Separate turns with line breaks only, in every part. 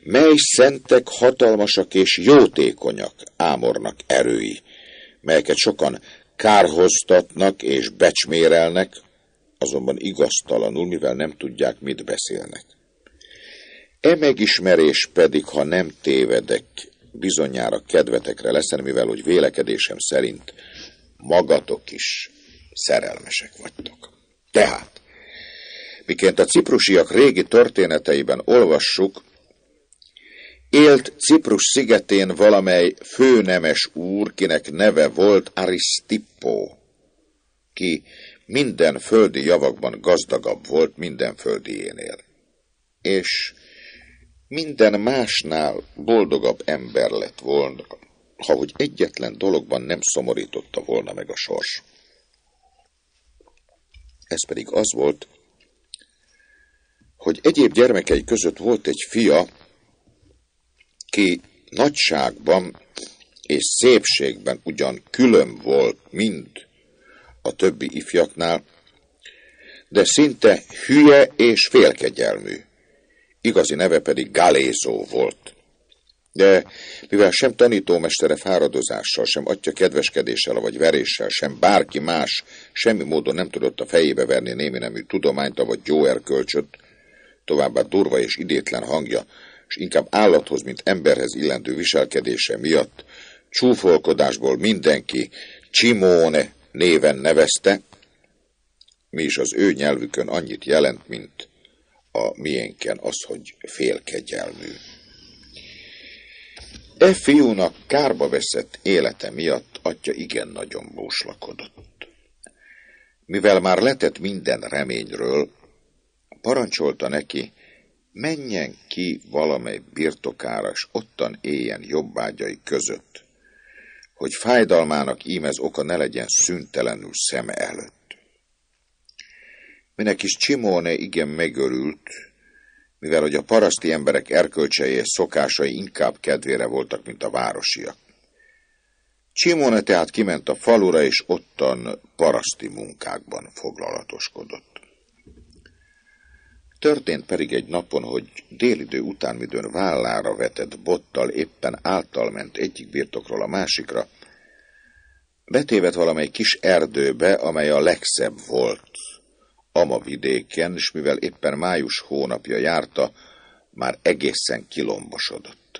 mely szentek hatalmasak és jótékonyak ámornak erői, melyeket sokan kárhoztatnak és becsmérelnek, azonban igaztalanul, mivel nem tudják, mit beszélnek. E megismerés pedig, ha nem tévedek, bizonyára kedvetekre leszen, mivel hogy vélekedésem szerint magatok is szerelmesek vagytok. Tehát, miként a ciprusiak régi történeteiben olvassuk, élt Ciprus szigetén valamely főnemes úr, kinek neve volt Arisztippó, ki minden földi javakban gazdagabb volt minden földiénél, és minden másnál boldogabb ember lett volna, ha hogy egyetlen dologban nem szomorította volna meg a sors. Ez pedig az volt, hogy egyéb gyermekei között volt egy fia, ki nagyságban és szépségben ugyan külön volt mind a többi ifjaknál, de szinte hülye és félkegyelmű. Igazi neve pedig Galézó volt. De mivel sem tanítómestere fáradozással, sem atya kedveskedéssel vagy veréssel, sem bárki más semmi módon nem tudott a fejébe verni némi nemű tudományt, vagy gyóerkölcsöt, továbbá durva és idétlen hangja, és inkább állathoz, mint emberhez illendő viselkedése miatt csúfolkodásból mindenki Csimóne néven nevezte, mi is az ő nyelvükön annyit jelent, mint a miénken az, hogy félkegyelmű. E fiúnak kárba veszett élete miatt atya igen nagyon bóslakodott. Mivel már letett minden reményről, parancsolta neki, menjen ki valamely birtokára, és ottan éljen jobbágyai között, hogy fájdalmának ímez oka ne legyen szüntelenül szeme előtt. Minek is Csimóne igen megörült, mivel hogy a paraszti emberek erkölcsei és szokásai inkább kedvére voltak, mint a városiak. Csimóne tehát kiment a falura, és ottan paraszti munkákban foglalatoskodott. Történt pedig egy napon, hogy délidő után, midőn vállára vetett bottal éppen által ment egyik birtokról a másikra, betévedt valamely kis erdőbe, amely a legszebb volt ama vidéken, és mivel éppen május hónapja járta, már egészen kilombosodott.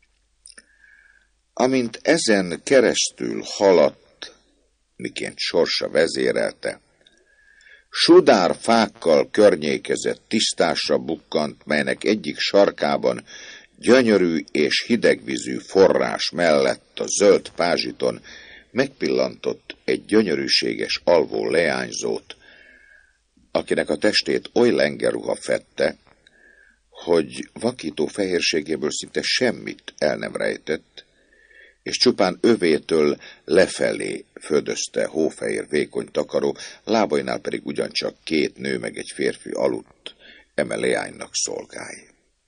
Amint ezen keresztül haladt, miként sorsa vezérelte, sudárfákkal környékezett tisztásra bukkant, melynek egyik sarkában gyönyörű és hidegvízű forrás mellett a zöld pázsiton megpillantott egy gyönyörűséges alvó leányzót, akinek a testét oly lengeruha fedte, hogy vakító fehérségéből szinte semmit el nem rejtett, és csupán övétől lefelé födözte hófehér vékony takaró, lábainál pedig ugyancsak két nő meg egy férfi aludt, eme leánynak szolgái.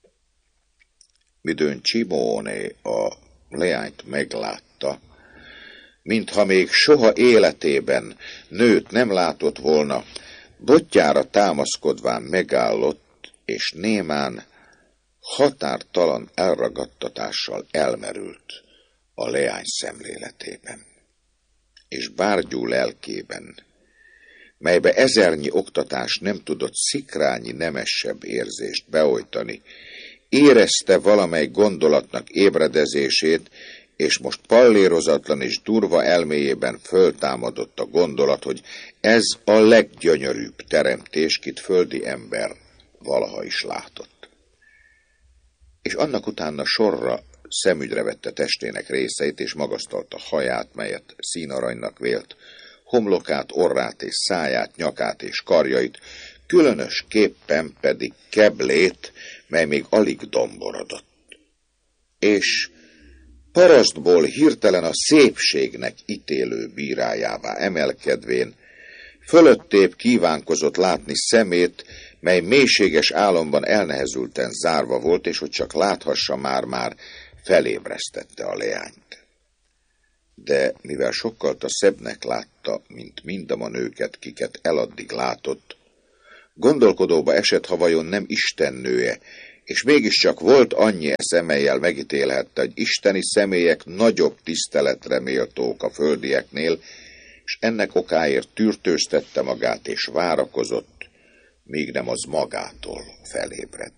Midőn Csimóne a leányt meglátta, mintha még soha életében nőt nem látott volna, botjára támaszkodván megállott, és némán határtalan elragadtatással elmerült a leány szemléletében, és bárgyú lelkében, melybe ezernyi oktatás nem tudott szikrányi nemesebb érzést beojtani, érezte valamely gondolatnak ébredezését, és most pallérozatlan és durva elméjében föltámadott a gondolat, hogy ez a leggyönyörűbb teremtés, kit földi ember valaha is látott. És annak utána sorra szemügyre vette testének részeit, és magasztalta haját, melyet színaranynak vélt, homlokát, orrát és száját, nyakát és karjait, különösképpen pedig keblét, mely még alig domborodott. És parasztból hirtelen a szépségnek ítélő bírájává emelkedvén, fölöttébb kívánkozott látni szemét, mely mélységes álomban elnehezülten zárva volt, és hogy csak láthassa, már felébresztette a leányt. De mivel sokkal szebbnek látta, mint mindama nőket, kiket eladdig látott, gondolkodóba esett, ha vajon nem istennője, és mégiscsak volt annyi esze, mellyel megítélhette, hogy isteni személyek nagyobb tiszteletre méltók a földieknél, és ennek okáért tűrtőztette magát és várakozott, míg nem az magától felébred.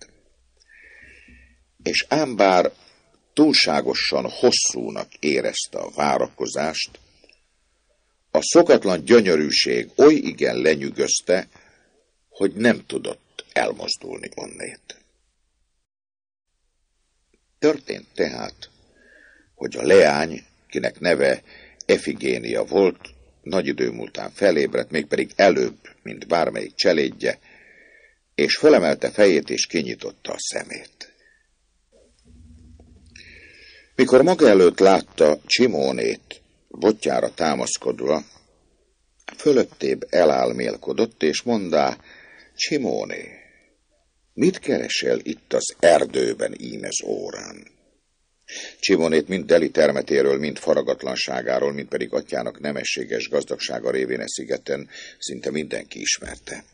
És ám bár túlságosan hosszúnak érezte a várakozást, a szokatlan gyönyörűség oly igen lenyűgözte, hogy nem tudott elmozdulni onnét. Történt tehát, hogy a leány, kinek neve Efigénia volt, nagy idő múltán felébredt, mégpedig előbb, mint bármelyik cselédje, és fölemelte fejét és kinyitotta a szemét. Mikor maga előtt látta Csimónét botjára támaszkodva, fölöttébb elálmélkodott, és mondá: Csimóné, mit keresel itt az erdőben ímez órán? Csimónét mind deli termetéről, mind faragatlanságáról, mind pedig atyának nemességes gazdagsága révén e szigeten szinte mindenki ismerte.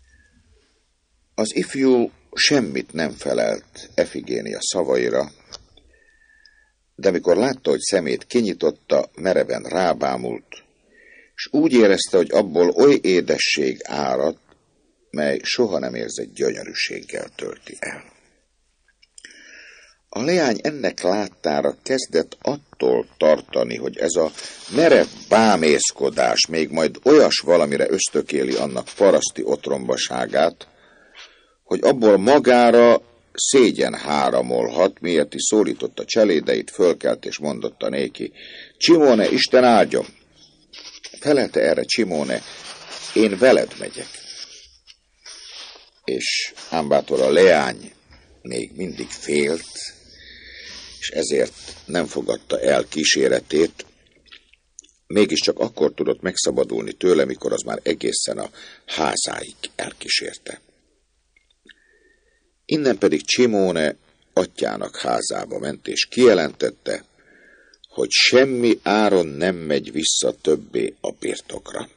Az ifjú semmit nem felelt Efigénia szavaira, de mikor látta, hogy szemét kinyitotta, mereven rábámult, és úgy érezte, hogy abból oly édesség árad, mely soha nem érzett gyönyörűséggel tölti el. A leány ennek láttára kezdett attól tartani, hogy ez a merev bámészkodás még majd olyas valamire ösztökéli annak paraszti otrombaságát, hogy abból magára szégyen háramolhat, miért is szólította cselédeit, fölkelt és mondotta néki: Csimóne, Isten áldjon! Felelte erre Csimóne: én veled megyek. És ám bátor a leány még mindig félt, és ezért nem fogadta el kíséretét, mégiscsak akkor tudott megszabadulni tőle, mikor az már egészen a házáig elkísérte. Innen pedig Csimóne atyának házába ment, és kijelentette, hogy semmi áron nem megy vissza többé a birtokra.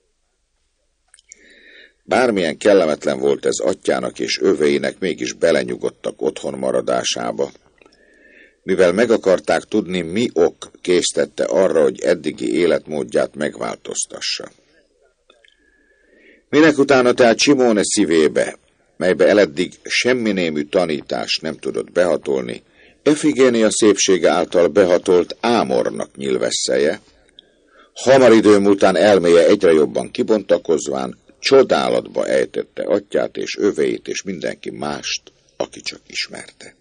Bármilyen kellemetlen volt ez atyának és öveinek, mégis belenyugodtak otthon maradásába, mivel meg akarták tudni, mi ok késztette arra, hogy eddigi életmódját megváltoztassa. Minekutána tehát Csimóne szívébe, melybe eleddig semmi némű tanítás nem tudott behatolni, Efigénia szépsége által behatolt Ámornak nyilvesszeje, hamar idő múltán elméje egyre jobban kibontakozván, csodálatba ejtette atyát és öveit és mindenki mást, aki csak ismerte.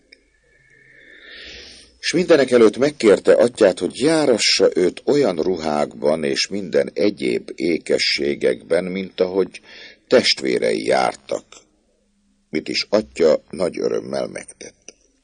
És mindenek előtt megkérte atyát, hogy járassa őt olyan ruhákban és minden egyéb ékességekben, mint ahogy testvérei jártak, mit is atya nagy örömmel megtett.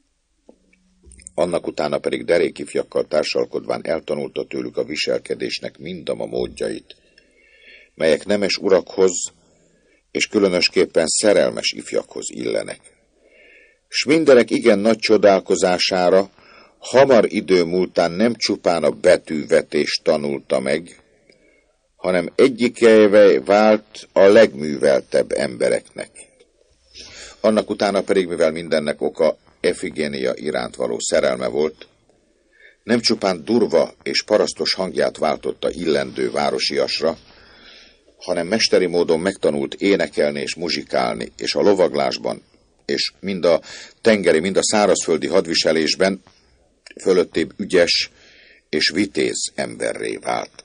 Annak utána pedig derék ifjakkal társalkodván eltanulta tőlük a viselkedésnek mindama módjait, melyek nemes urakhoz és különösképpen szerelmes ifjakhoz illenek. S mindenek igen nagy csodálkozására hamar idő múltán nem csupán a betűvetést tanulta meg, hanem egyikeivel vált a legműveltebb embereknek. Annak utána pedig, mivel mindennek oka Efigénia iránt való szerelme volt, nem csupán durva és parasztos hangját váltotta illendő városiasra, hanem mesteri módon megtanult énekelni és muzsikálni, és a lovaglásban, és mind a tengeri, mind a szárazföldi hadviselésben fölöttébb ügyes és vitéz emberré vált.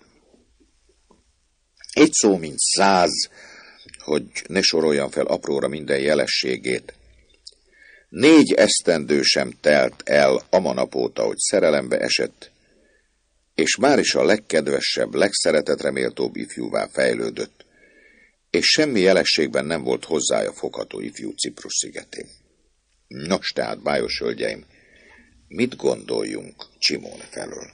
Egy szó, mint 100, hogy ne soroljam fel apróra minden jelességét. 4 esztendő sem telt el amanap óta, hogy szerelembe esett, és már is a legkedvesebb, legszeretetre méltóbb ifjúvá fejlődött, és semmi jelességben nem volt hozzája fogható ifjú Ciprus szigetén. Nos, tehát, bájos hölgyeim, mit gondoljunk Csimóne felől?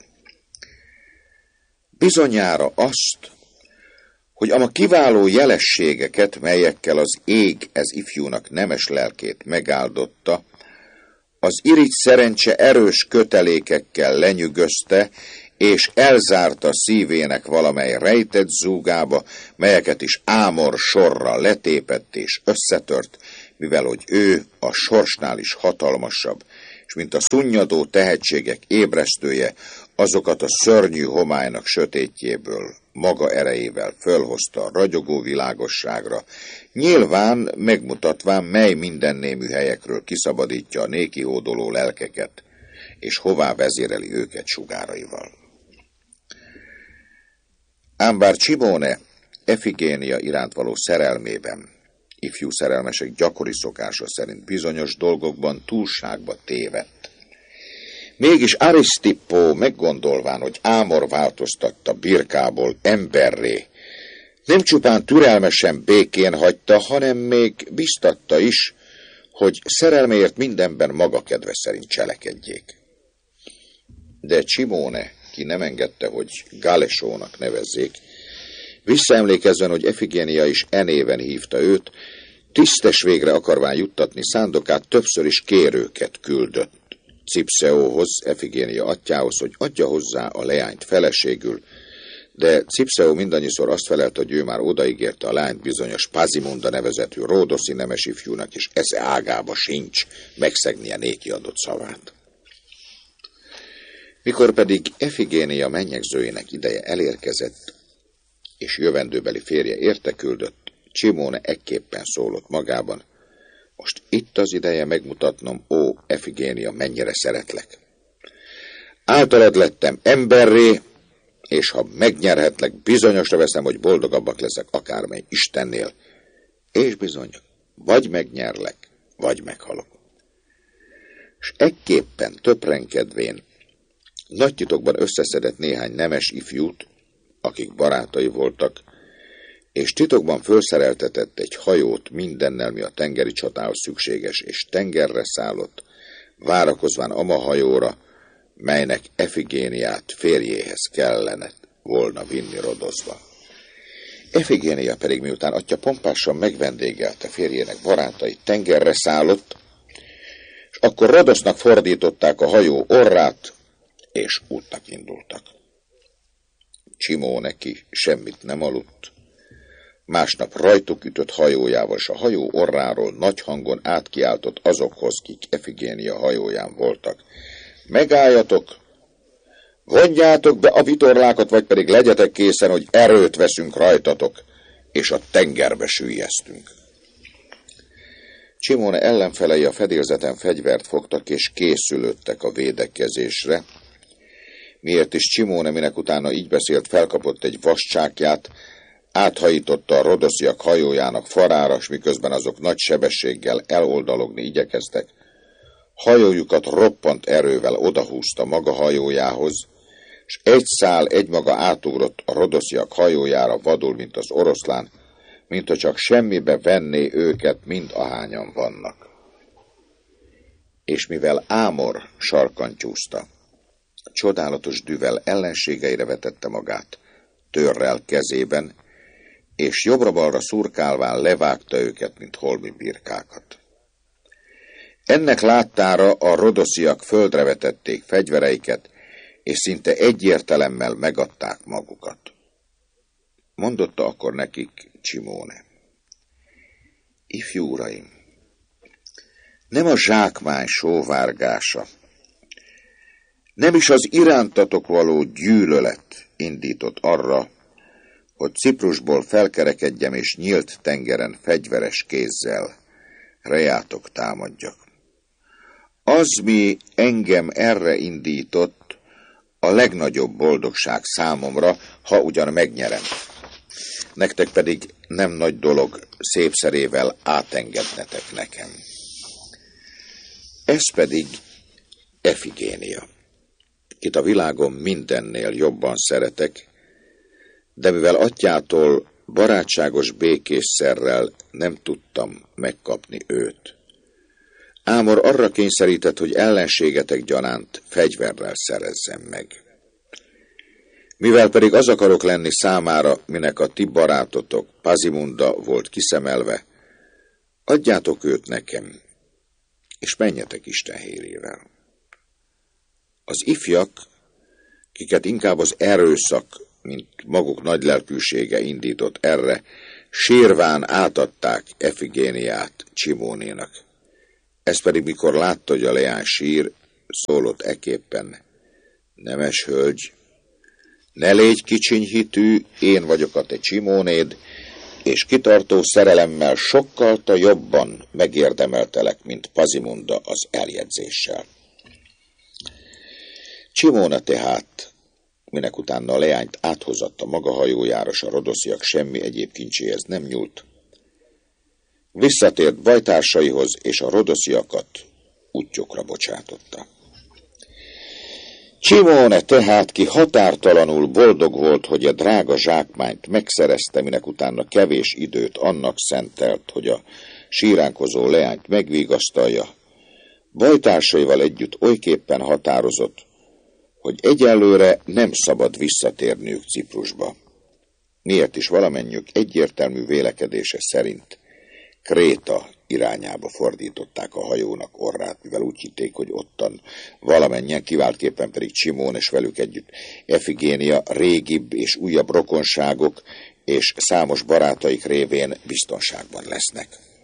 Bizonyára azt, hogy ama kiváló jelességeket, melyekkel az ég ez ifjúnak nemes lelkét megáldotta, az irigy szerencse erős kötelékekkel lenyűgözte, és elzárta szívének valamely rejtett zúgába, melyeket is Ámor sorra letépett és összetört, mivel hogy ő a sorsnál is hatalmasabb, és mint a szunnyadó tehetségek ébresztője, azokat a szörnyű homálynak sötétjéből maga erejével fölhozta a ragyogó világosságra, nyilván megmutatván, mely mindennémű helyekről kiszabadítja a néki hódoló lelkeket, és hová vezéreli őket sugáraival. Ám bár Csimóne Efigénia iránt való szerelmében, ifjú szerelmesek gyakori szokása szerint bizonyos dolgokban túlságba tévedt, mégis Arisztippó meggondolván, hogy Ámor változtatta birkából emberré, nem csupán türelmesen békén hagyta, hanem még biztatta is, hogy szerelméért mindenben maga kedve szerint cselekedjék. De Csimóne, ki nem engedte, hogy Galesónak nevezzék, visszaemlékezzen, hogy Efigénia is e néven hívta őt, tisztes végre akarván juttatni szándokát, többször is kérőket küldött Cipszeóhoz, Efigénia atyjához, hogy adja hozzá a leányt feleségül, de Cipszeó mindannyiszor azt felelt, hogy ő már odaígérte a lányt bizonyos Pazimunda nevezetű ródoszi nemes ifjúnak, és esze ágába sincs megszegnie néki adott szavát. Mikor pedig Efigénia mennyegzőjének ideje elérkezett, és jövendőbeli férje érteküldött, Csimóne ekképpen szólott magában: most itt az ideje megmutatnom, ó Efigénia, mennyire szeretlek. Általad lettem emberré, és ha megnyerhetlek, bizonyosra veszem, hogy boldogabbak leszek akármely Istennél. És bizony, vagy megnyerlek, vagy meghalok. És ekképpen töprenkedvén nagy titokban összeszedett néhány nemes ifjút, akik barátai voltak, és titokban fölszereltetett egy hajót mindennel, mi a tengeri csatához szükséges, és tengerre szállott, várakozván ama hajóra, melynek Efigéniát férjéhez kellene volna vinni Rodoszba. Efigénia pedig miután atya pompásan megvendégelte férjének barátait, tengerre szállott, és akkor Rodosznak fordították a hajó orrát, és útnak indultak. Csimóne ki semmit nem aludt, másnap rajtuk ütött hajójával, s a hajó orráról nagy hangon átkiáltott azokhoz, kik Efigénia hajóján voltak: megálljatok, vonjátok be a vitorlákat, vagy pedig legyetek készen, hogy erőt veszünk rajtatok, és a tengerbe süllyesztünk. Csimóne ellenfelei a fedélzeten fegyvert fogtak, és készülődtek a védekezésre, miért is Csimóne, minek utána így beszélt, felkapott egy vascsákját, áthajította a rodosziak hajójának farára, s miközben azok nagy sebességgel eloldalogni igyekeztek, hajójukat roppant erővel odahúzta maga hajójához, s egy szál egymaga átugrott a rodosziak hajójára vadul, mint az oroszlán, mintha csak semmibe venné őket, mind ahányan vannak. És mivel Ámor sarkantyúzta, csodálatos düvel ellenségeire vetette magát, törrel kezében, és jobbra-balra szurkálván levágta őket, mint holmi birkákat. Ennek láttára a rodosziak földre vetették fegyvereiket, és szinte egyértelemmel megadták magukat. Mondotta akkor nekik Csimóne: ifjú uraim, nem a zsákmány sóvárgása, nem is az irántatok való gyűlölet indított arra, hogy Ciprusból felkerekedjem, és nyílt tengeren fegyveres kézzel rejátok támadjak. Az, mi engem erre indított, a legnagyobb boldogság számomra, ha ugyan megnyerem. Nektek pedig nem nagy dolog szépszerével átengednetek nekem. Ez pedig Efigénia, kit a világon mindennél jobban szeretek, de mivel atyától barátságos békésszerrel nem tudtam megkapni őt, Ámor arra kényszerített, hogy ellenségetek gyanánt fegyverrel szerezzem meg. Mivel pedig az akarok lenni számára, minek a ti barátotok Pazimunda volt kiszemelve, adjátok őt nekem, és menjetek Isten hérével. Az ifjak, kiket inkább az erőszak, mint maguk nagy lelkűsége indított erre, sírván átadták Efigéniát Csimónénak. Ez pedig, mikor látta, hogy a leány sír, szólott eképpen: nemes hölgy, ne légy kicsinyhitű, én vagyok a te Csimónéd, és kitartó szerelemmel sokkal jobban megérdemeltelek, mint Pazimunda az eljegyzéssel. Csimóna tehát, minek utána a leányt áthozatta maga hajójára, s a rodosziak semmi egyéb kincséhez nem nyúlt, visszatért bajtársaihoz, és a rodosziakat útjukra bocsátotta. Csimóne tehát, ki határtalanul boldog volt, hogy a drága zsákmányt megszerezte, minek utána kevés időt annak szentelt, hogy a síránkozó leányt megvigasztalja, bajtársaival együtt olyképpen határozott, hogy egyelőre nem szabad visszatérniük Ciprusba. Miért is valamennyük egyértelmű vélekedése szerint Kréta irányába fordították a hajónak orrát, mivel úgy hitték, hogy ottan valamennyien, kiváltképpen pedig Csimón és velük együtt Efigénia régibb és újabb rokonságok és számos barátaik révén biztonságban lesznek.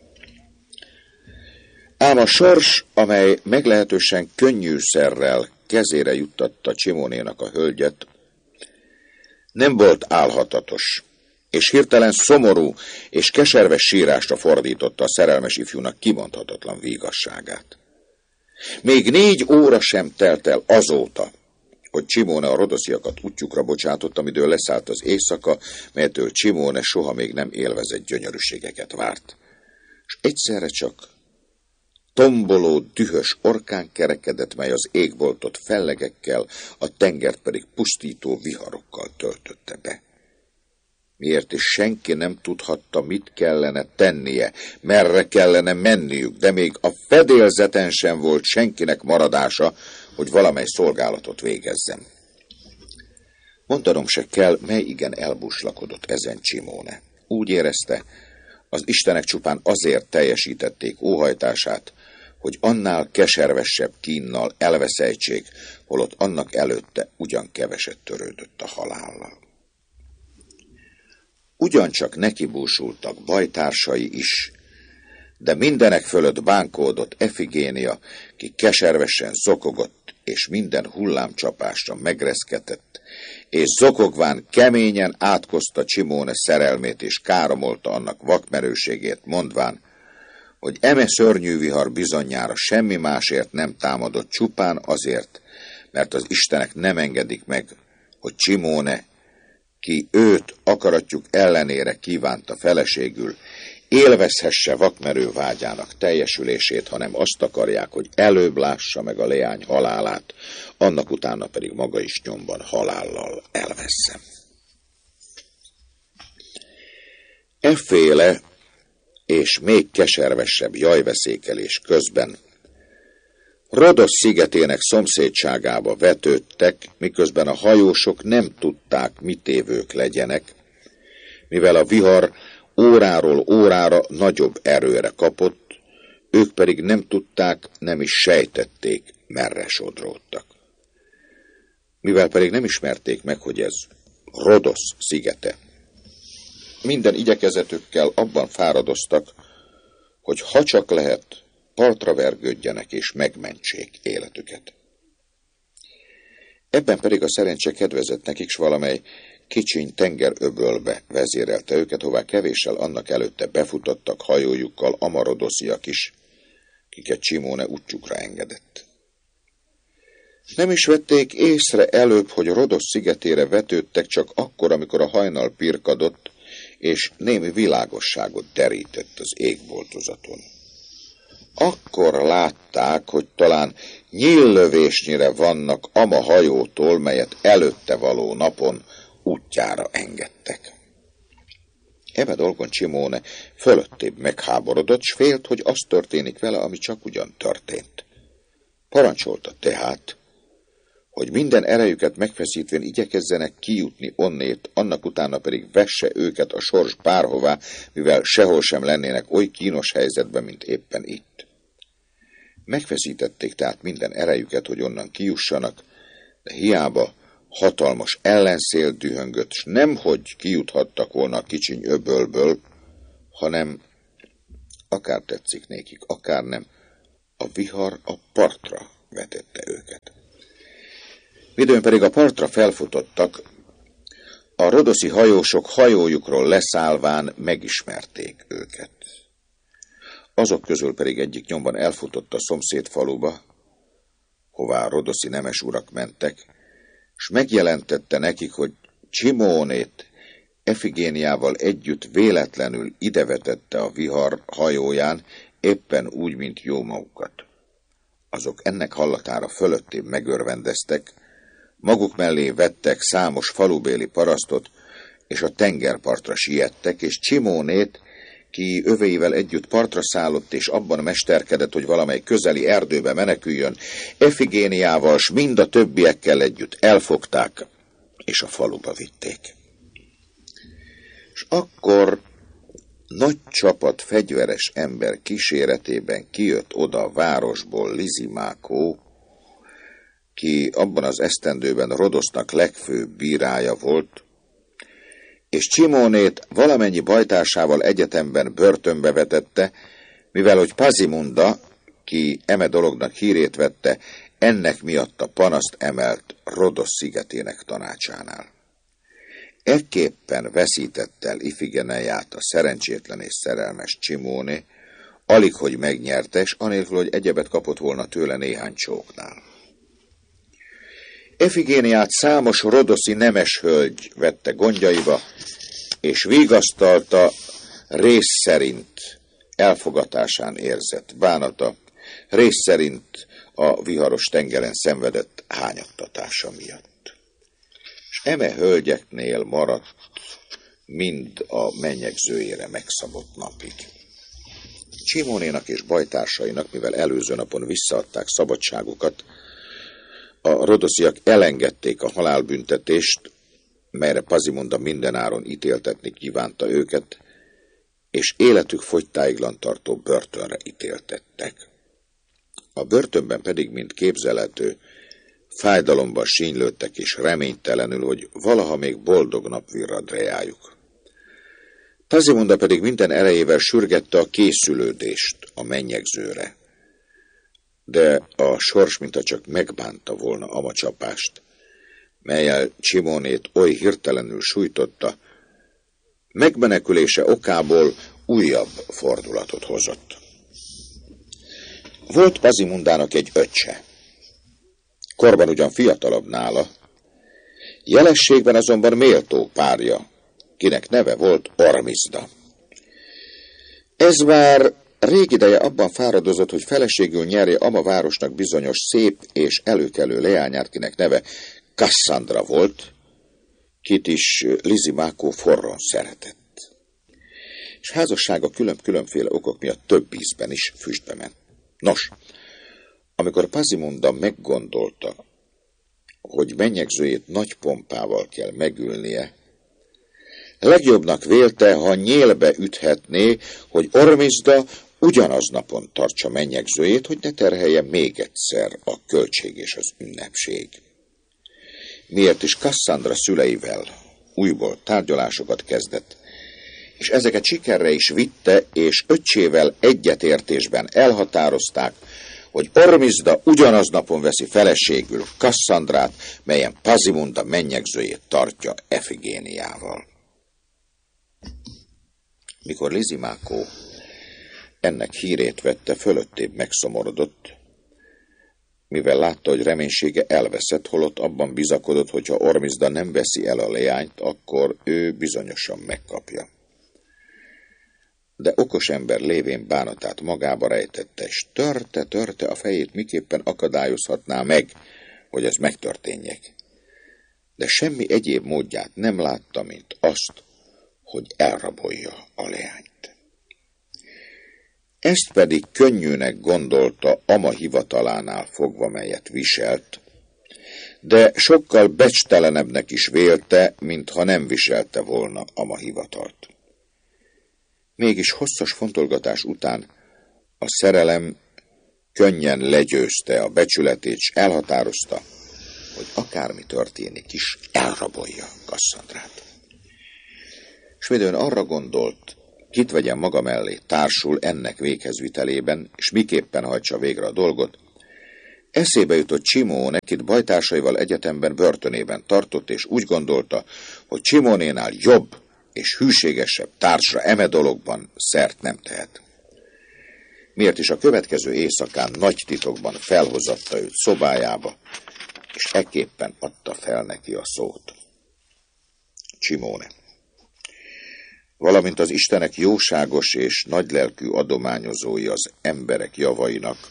Ám a sors, amely meglehetősen könnyűszerrel kezére juttatta Csimónénak a hölgyet, nem volt álhatatos, és hirtelen szomorú és keserves sírásra fordította a szerelmes ifjúnak kimondhatatlan vígasságát. Még 4 óra sem telt el azóta, hogy Csimóne a rodosziakat útjukra bocsátott, amidől leszállt az éjszaka, melytől Csimóne soha még nem élvezett gyönyörűségeket várt. És egyszerre csak tomboló, dühös orkán kerekedett, mely az égboltot fellegekkel, a tengert pedig pusztító viharokkal töltötte be. Miért is senki nem tudhatta, mit kellene tennie, merre kellene menniük, de még a fedélzeten sem volt senkinek maradása, hogy valamely szolgálatot végezzen. Mondanom se kell, mely igen elbuslakodott ezen Csimóne. Úgy érezte, az istenek csupán azért teljesítették óhajtását, hogy annál keservesebb kínnal elveszejtsék, holott annak előtte ugyan keveset törődött a halállal. Ugyancsak nekibúsultak bajtársai is, de mindenek fölött bánkódott Efigénia, ki keservesen zokogott, és minden hullámcsapásra megreszketett, és zokogván keményen átkozta Csimóne szerelmét, és káromolta annak vakmerőségét, mondván, hogy eme szörnyű vihar bizonyára semmi másért nem támadott, csupán azért, mert az istenek nem engedik meg, hogy Csimóne, ki őt akaratjuk ellenére kívánta feleségül, élvezhesse vakmerő vágyának teljesülését, hanem azt akarják, hogy előbb lássa meg a leány halálát, annak utána pedig maga is nyomban halállal elvesszen. Efféle és még keservesebb jajveszékelés közben Rodosz szigetének szomszédságába vetődtek, miközben a hajósok nem tudták, mit évők legyenek, mivel a vihar óráról órára nagyobb erőre kapott, ők pedig nem tudták, nem is sejtették, merre sodródtak. Mivel pedig nem ismerték meg, hogy ez Rodosz szigete, minden igyekezetükkel abban fáradoztak, hogy ha csak lehet, partra vergődjenek és megmentsék életüket. Ebben pedig a szerencse kedvezett nekik, s valamely kicsiny tengeröbölbe vezérelte őket, hová kevéssel annak előtte befutottak hajójukkal amarodosziak is, kiket Csimóne útjukra engedett. Nem is vették észre előbb, hogy Rodosz szigetére vetődtek, csak akkor, amikor a hajnal pirkadott, és némi világosságot derített az égboltozaton. Akkor látták, hogy talán nyíllövésnyire vannak ama hajótól, melyet előtte való napon útjára engedtek. Ebe dolgon Csimóne fölöttébb megháborodott, s félt, hogy az történik vele, ami csak ugyan történt. Parancsolta tehát, hogy minden erejüket megfeszítvén igyekezzenek kijutni onnét, annak utána pedig vesse őket a sors bárhová, mivel sehol sem lennének oly kínos helyzetben, mint éppen itt. Megfeszítették tehát minden erejüket, hogy onnan kijussanak, de hiába hatalmas ellenszél dühöngött, s nemhogy kijuthattak volna a kicsiny öbölből, hanem akár tetszik nékik, akár nem, a vihar a partra vetette őket. Midőn pedig a partra felfutottak, a rodoszi hajósok hajójukról leszállván megismerték őket. Azok közül pedig egyik nyomban elfutott a szomszéd faluba, hová a rodoszi nemes urak mentek, s megjelentette nekik, hogy Csimónét Efigéniával együtt véletlenül idevetette a vihar hajóján, éppen úgy, mint jómagukat. Azok ennek hallatára fölöttébb megörvendeztek, maguk mellé vettek számos falubéli parasztot, és a tengerpartra siettek, és Csimónét, ki öveivel együtt partra szállott, és abban mesterkedett, hogy valamely közeli erdőbe meneküljön, Efigéniával, s mind a többiekkel együtt elfogták, és a faluba vitték. És akkor nagy csapat fegyveres ember kíséretében kijött oda a városból Lizimákó, ki abban az esztendőben Rodosznak legfőbb bírája volt, és Csimónét valamennyi bajtársával egyetemben börtönbe vetette, mivel hogy Pazimunda, ki eme dolognak hírét vette, ennek miatt a panaszt emelt Rodosz szigetének tanácsánál. Ekképpen veszítette el Ifigeneiát a szerencsétlen és szerelmes Csimóné, alig hogy megnyerte, s anélkül, hogy egyebet kapott volna tőle néhány csóknál. Efigéniát számos rodoszi nemes hölgy vette gondjaiba, és vigasztalta rész szerint elfogatásán érzett bánata, rész szerint a viharos tengeren szenvedett hányattatása miatt. És eme hölgyeknél maradt mind a mennyegzőjére megszabott napig. Csimónénak és bajtársainak, mivel előző napon visszaadták szabadságukat, a rodosziak elengedték a halálbüntetést, melyre Pazimunda mindenáron ítéltetni kívánta őket, és életük fogytáiglan tartó börtönre ítéltettek. A börtönben pedig, mint képzelhető, fájdalomban sínylődtek és reménytelenül, hogy valaha még boldog nap virrad reájuk. Pazimunda pedig minden erejével sürgette a készülődést a mennyegzőre, de a sors mintha csak megbánta volna ama csapást, mellyel Csimónét oly hirtelenül sújtotta, megmenekülése okából újabb fordulatot hozott. Volt Pazimundának egy öccse, korban ugyan fiatalabb nála, jelességben azonban méltó párja, kinek neve volt Ormizda. Ez már rég ideje abban fáradozott, hogy feleségül nyerje ama városnak bizonyos szép és előkelő leányát, kinek neve Kasszandra volt, kit is Lizimákó forron szeretett. És házassága különféle okok miatt több ízben is füstbe ment. Nos, amikor Pazimunda meggondolta, hogy mennyegzőjét nagy pompával kell megülnie, legjobbnak vélte, ha nyélbe üthetné, hogy Ormizda ugyanaznapon tartsa mennyegzőjét, hogy ne terhelje még egyszer a költség és az ünnepség. Miért is Kasszandra szüleivel újból tárgyalásokat kezdett, és ezeket sikerre is vitte, és öccsével egyetértésben elhatározták, hogy Ormizda ugyanaznapon veszi feleségül Kasszandrát, melyen Pazimunda mennyegzőjét tartja Efigéniával. Mikor Lizimákó ennek hírét vette, fölöttébb megszomorodott, mivel látta, hogy reménysége elveszett, holott abban bizakodott, hogy ha Ormizda nem veszi el a leányt, akkor ő bizonyosan megkapja. De okos ember lévén bánatát magába rejtette, és törte a fejét, miképpen akadályozhatná meg, hogy ez megtörténjék. De semmi egyéb módját nem látta, mint azt, hogy elrabolja a leányt. Ezt pedig könnyűnek gondolta ama hivatalánál fogva, melyet viselt, de sokkal becstelenebbnek is vélte, mintha nem viselte volna ama hivatalt. Mégis hosszas fontolgatás után a szerelem könnyen legyőzte a becsületét, s elhatározta, hogy akármi történik is, elrabolja Kasszandrát. S midőn arra gondolt, kit vegyen maga mellé társul ennek véghezvitelében, és miképpen hajtsa végre a dolgot, eszébe jutott Csimóne, kit bajtársaival egyetemben börtönében tartott, és úgy gondolta, hogy Csimónénál jobb és hűségesebb társra eme dologban szert nem tehet. Miért is a következő éjszakán nagy titokban felhozatta őt szobájába, és ekképpen adta fel neki a szót. Csimóne. Valamint az Istenek jóságos és nagylelkű adományozói az emberek javainak,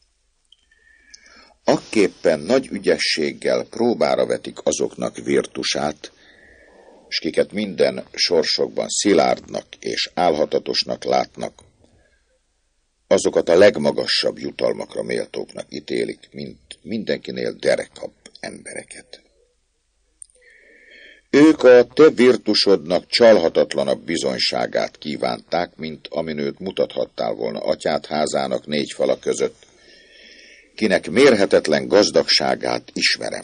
akképpen nagy ügyességgel próbára vetik azoknak virtusát, s kiket minden sorsokban szilárdnak és álhatatosnak látnak, azokat a legmagasabb jutalmakra méltóknak ítélik, mint mindenkinél derekabb embereket. Ők a te virtusodnak csalhatatlanabb bizonyságát kívánták, mint amin őt mutathattál volna atyád házának 4 fala között, kinek mérhetetlen gazdagságát ismerem.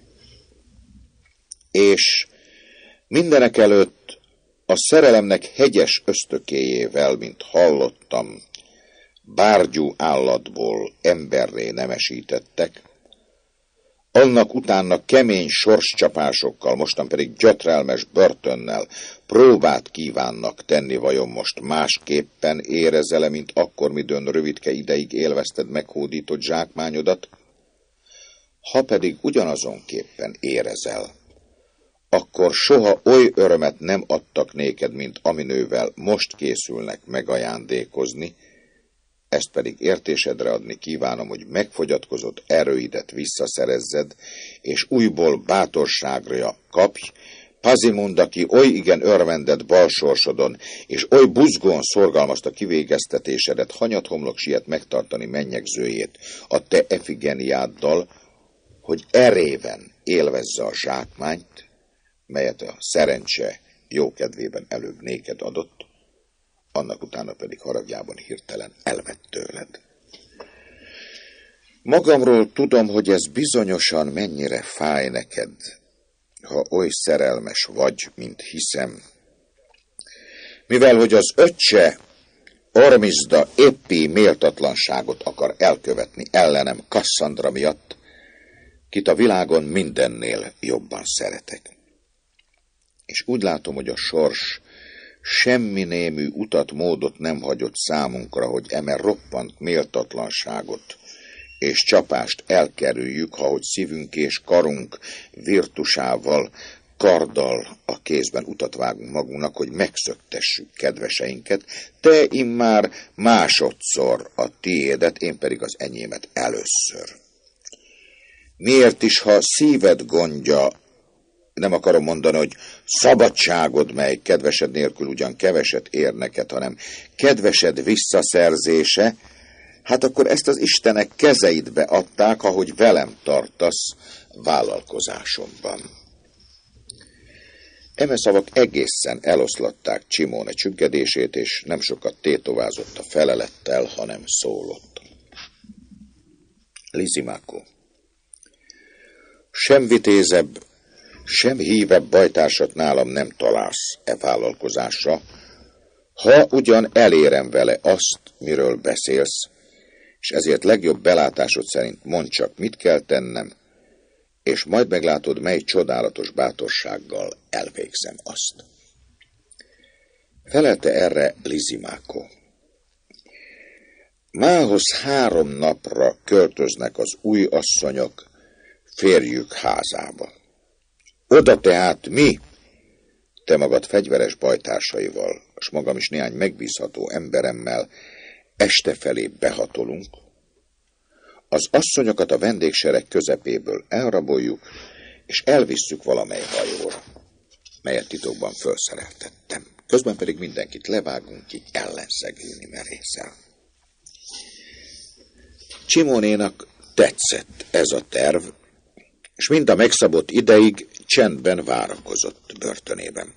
És mindenek előtt a szerelemnek hegyes ösztökéjével, mint hallottam, bárgyú állatból emberré nemesítettek, annak utána kemény sorscsapásokkal, mostan pedig gyötrelmes börtönnel próbát kívánnak tenni, vajon most másképpen érezele, mint akkor, midőn rövidke ideig élvezted meghódított zsákmányodat? Ha pedig ugyanazonképpen érezel, akkor soha oly örömet nem adtak néked, mint aminővel most készülnek megajándékozni, ezt pedig értésedre adni kívánom, hogy megfogyatkozott erőidet visszaszerezzed, és újból bátorságra kapj, Pazimund, aki oly igen örvendett balsorsodon, és oly buzgón szorgalmazta kivégeztetésedet, hanyathomlok siet megtartani mennyegzőjét a te Efigeniáddal, hogy eréven élvezze a zsákmányt, melyet a szerencse jókedvében előbb néked adott, annak utána pedig haragjában hirtelen elvett tőled. Magamról tudom, hogy ez bizonyosan mennyire fáj neked, ha oly szerelmes vagy, mint hiszem. Mivel, hogy az öccse Ormizda éppi méltatlanságot akar elkövetni ellenem Kasszandra miatt, kit a világon mindennél jobban szeretek. És úgy látom, hogy a sors semmi némű utat, módot nem hagyott számunkra, hogy eme roppant méltatlanságot és csapást elkerüljük, ha hogy szívünk és karunk virtusával, karddal a kézben utat vágunk magunknak, hogy megszöktessük kedveseinket, te immár másodszor a tiédet, én pedig az enyémet először. Miért is, ha szíved gondja, nem akarom mondani, hogy szabadságod, mely kedvesed nélkül ugyan keveset ér neked, hanem kedvesed visszaszerzése, hát akkor ezt az Istenek kezeidbe adták, ahogy velem tartasz vállalkozásomban. Eme szavak egészen eloszlatták Csimóne csüggedését, és nem sokat tétovázott a felelettel, hanem szólott. Lysimákó, sem vitézebb, sem hívebb bajtársat nálam nem találsz e vállalkozásra, ha ugyan elérem vele azt, miről beszélsz, és ezért legjobb belátásod szerint mondd csak, mit kell tennem, és majd meglátod, mely csodálatos bátorsággal elvégzem azt. Felelte erre Lysimákó. Mához 3 napra költöznek az új asszonyok férjük házába. Oda tehát mi, te magad fegyveres bajtársaival, és magam is néhány megbízható emberemmel este felé behatolunk, az asszonyokat a vendégsereg közepéből elraboljuk, és elvisszük valamely hajóra, melyet titokban felszereltettem. Közben pedig mindenkit levágunk ki ellenszegülni merészel. Csimónénak tetszett ez a terv, és mind a megszabott ideig csendben várakozott börtönében.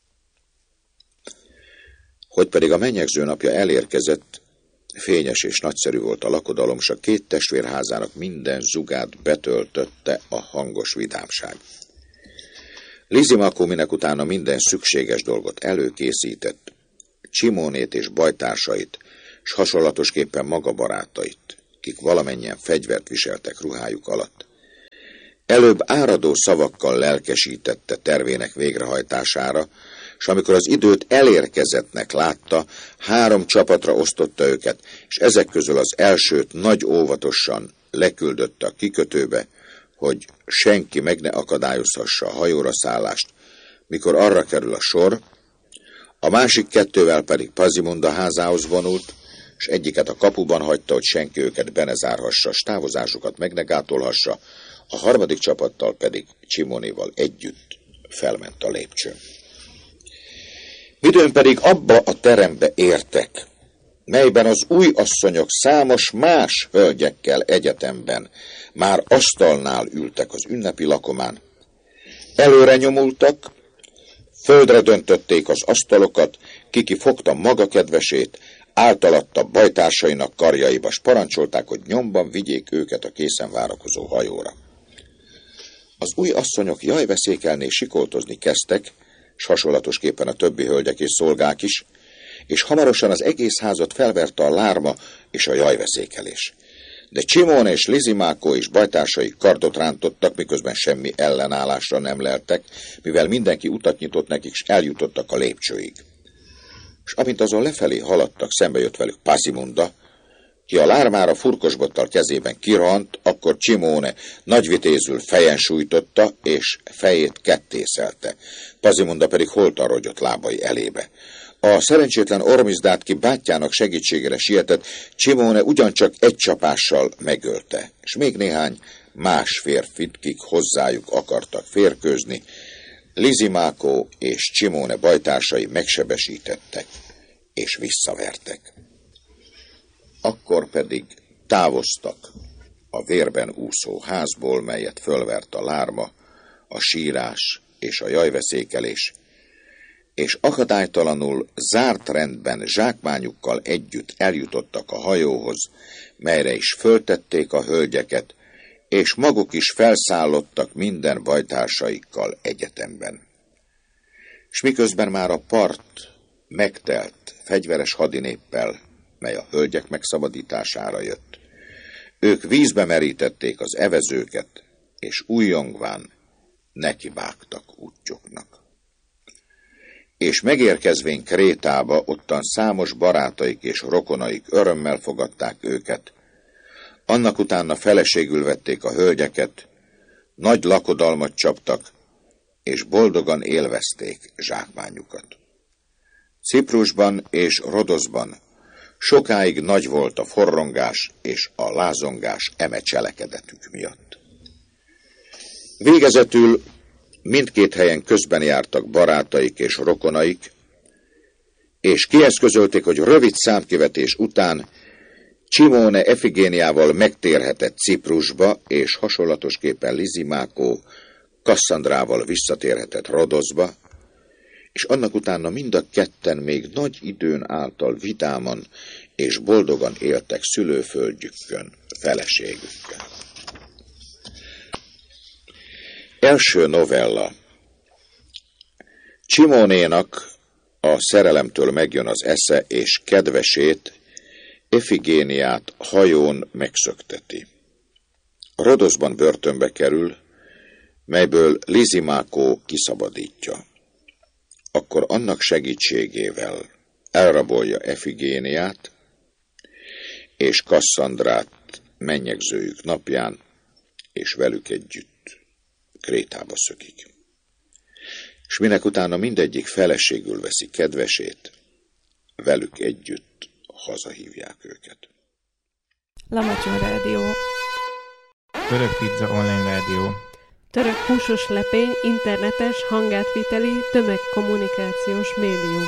Hogy pedig a mennyegző napja elérkezett, fényes és nagyszerű volt a lakodalom, s a 2 testvérházának minden zugát betöltötte a hangos vidámság. Lysimákó minek utána minden szükséges dolgot előkészített, Csimónét és bajtársait, s hasonlatosképpen maga barátait, kik valamennyien fegyvert viseltek ruhájuk alatt. Előbb áradó szavakkal lelkesítette tervének végrehajtására, s amikor az időt elérkezettnek látta, 3 csapatra osztotta őket, és ezek közül az elsőt nagy óvatosan leküldötte a kikötőbe, hogy senki meg ne akadályozhassa a hajóra szállást, mikor arra kerül a sor, a másik 2-vel pedig Pazimunda házához vonult, és egyiket a kapuban hagyta, hogy senki őket be ne zárhassa, s távozásukat meg ne gátolhassa, a harmadik csapattal pedig Csimónéval együtt felment a lépcsőn. Midőn pedig abba a terembe értek, melyben az új asszonyok számos más hölgyekkel egyetemben már asztalnál ültek az ünnepi lakomán. Előre nyomultak, földre döntötték az asztalokat, kiki fogta maga kedvesét, általatta bajtársainak karjaiba, s parancsolták, hogy nyomban vigyék őket a készen várakozó hajóra. Az új asszonyok jajveszékelni sikoltozni kezdtek, s hasonlatosképpen a többi hölgyek és szolgák is, és hamarosan az egész házat felverte a lárma és a jajveszékelés. De Csimóne és Lizimákó és bajtársai kardot rántottak, miközben semmi ellenállásra nem leltek, mivel mindenki utat nyitott nekik, és eljutottak a lépcsőig. És amint azon lefelé haladtak, szembe jött velük Pazimunda, ki a lármára furkosbottal kezében kirohant, akkor Csimóne nagyvitézül fejen sújtotta, és fejét kettészelte. Pazimunda pedig holtan rogyott lábai elébe. A szerencsétlen Ormizdát, ki bátyjának segítségére sietett, Csimóne ugyancsak egy csapással megölte, és még néhány más férfit, kik hozzájuk akartak férkőzni, Lizimákó és Csimóne bajtársai megsebesítettek és visszavertek. Akkor pedig távoztak a vérben úszó házból, melyet fölvert a lárma, a sírás és a jajveszékelés, és akadálytalanul zárt rendben zsákmányukkal együtt eljutottak a hajóhoz, melyre is föltették a hölgyeket, és maguk is felszállottak minden bajtársaikkal egyetemben. S miközben már a part megtelt fegyveres hadinéppel, mely a hölgyek megszabadítására jött, ők vízbe merítették az evezőket, és újjongván nekivágtak útjuknak. És megérkezvén Krétába, ottan számos barátaik és rokonaik örömmel fogadták őket, annak utána feleségül vették a hölgyeket, nagy lakodalmat csaptak, és boldogan élvezték zsákmányukat. Ciprusban és Rodoszban sokáig nagy volt a forrongás és a lázongás eme cselekedetük miatt. Végezetül mindkét helyen közben jártak barátaik és rokonaik, és kieszközölték, hogy rövid számkivetés után Csimóne Efigéniával megtérhetett Ciprusba, és hasonlatosképpen Lizimákó Kasszandrával visszatérhetett Rodoszba, és annak utána mind a ketten még nagy időn által vidáman és boldogan éltek szülőföldjükön, feleségükkel. Első novella. Csimónénak a szerelemtől megjön az esze, és kedvesét, Efigéniát hajón megszökteti. Rodoszban börtönbe kerül, melyből Lizimákó kiszabadítja. Akkor annak segítségével elrabolja Efigéniát, és Kasszandrát mennyegzőjük napján, és velük együtt Krétába szökik. És minek utána mindegyik feleségül veszi kedvesét, velük együtt hazahívják őket.
Lamacson Rádió.
Török Pizza Online Rádió.
Török húsos lepé, internetes, hangátviteli, tömegkommunikációs médium.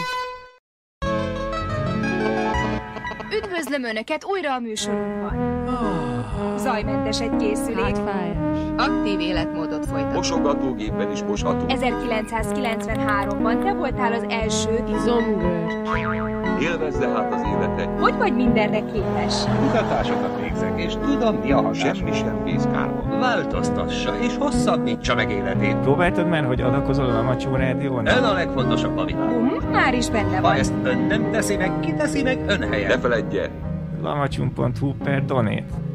Üdvözlöm Önöket újra a műsorunkban. Zajmentes egy készülék.
Hátfájás.
Aktív életmódot folytat.
Mosogatógépen is mosható.
1993-ban te voltál az első.
Izomgörcs.
Élvezze hát az életet.
Hogy vagy mindenre képes?
Kutatásokat végzett.
érzek, és tudom, mi a hatás.
Semmi sem bíz kárba.
Változtassa, és hosszabbítsa meg életét.
Próbáltad már, hogy adakozol a Lamacsó Rádión?
Ön a legfontosabb a világon.
Már is benne
Ha
van.
ezt ön nem teszi meg, ki teszi meg ön helyett?
Ne feledje,
lamacsum.hu/donate